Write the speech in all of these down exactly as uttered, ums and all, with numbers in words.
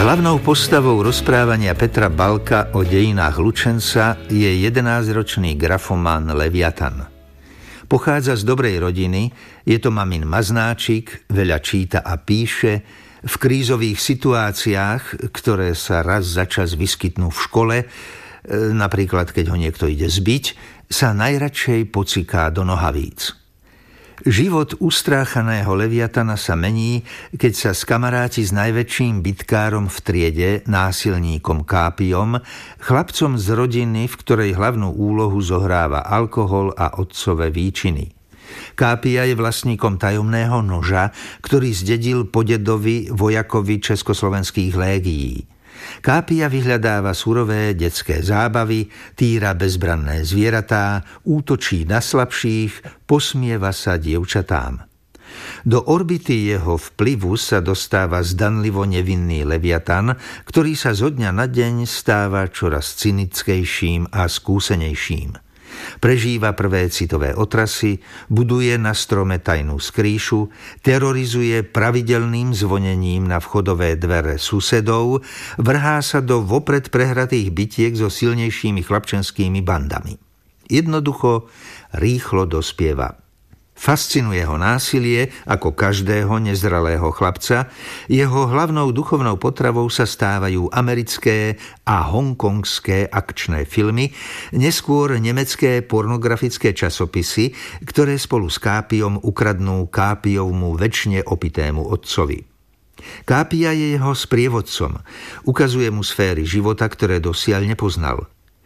Hlavnou postavou rozprávania Petra Balka o dejinách Lučenca je jedenásťročný grafomán Leviatan. Pochádza z dobrej rodiny, je to mamin maznáčik, veľa číta a píše, v krízových situáciách, ktoré sa raz za čas vyskytnú v škole, napríklad keď ho niekto ide zbiť, sa najradšej pociká do nohavíc. Život ustráchaného Leviatana sa mení, keď sa skamaráti s najväčším bitkárom v triede, násilníkom Kápiom, chlapcom z rodiny, v ktorej hlavnú úlohu zohráva alkohol a otcové výčiny. Kápia je vlastníkom tajomného noža, ktorý zdedil po dedovi vojakovi československých légií. Kápia vyhľadáva surové detské zábavy, týra bezbranné zvieratá, útočí na slabších, posmieva sa dievčatám. Do orbity jeho vplyvu sa dostáva zdanlivo nevinný Leviatan, ktorý sa zo dňa na deň stáva čoraz cynickejším a skúsenejším. Prežíva prvé citové otrasy, buduje na strome tajnú skrýšu, terorizuje pravidelným zvonením na vchodové dvere susedov, vrhá sa do vopred prehratých bitiek so silnejšími chlapčenskými bandami. Jednoducho rýchlo dospieva. Fascinuje ho násilie, ako každého nezralého chlapca, jeho hlavnou duchovnou potravou sa stávajú americké a hongkongské akčné filmy, neskôr nemecké pornografické časopisy, ktoré spolu s Kápiom ukradnú Kápiovmu večne opitému otcovi. Kápia je jeho sprievodcom, ukazuje mu sféry života, ktoré dosiaľ nepoznal.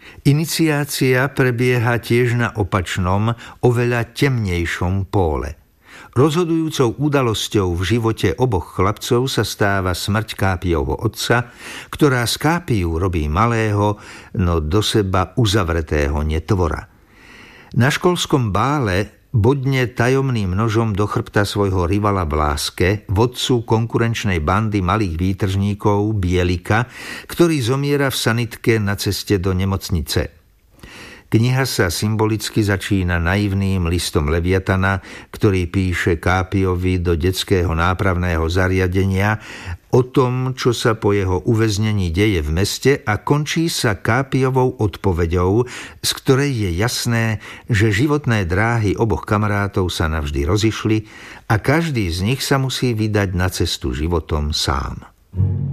Iniciácia prebieha tiež na opačnom, oveľa temnejšom póle. Rozhodujúcou udalosťou v živote oboch chlapcov sa stáva smrť Kápiovho otca, ktorá z Kápiu robí malého, no do seba uzavretého netvora. Na školskom bále bodne tajomným nožom do chrbta svojho rivala v láske, vodcu konkurenčnej bandy malých výtržníkov Bielika, ktorý zomiera v sanitke na ceste do nemocnice. Kniha sa symbolicky začína naivným listom Leviatana, ktorý píše Kápiovi do detského nápravného zariadenia o tom, čo sa po jeho uväznení deje v meste, a končí sa Kápiovou odpoveďou, z ktorej je jasné, že životné dráhy oboch kamarátov sa navždy rozišli a každý z nich sa musí vydať na cestu životom sám.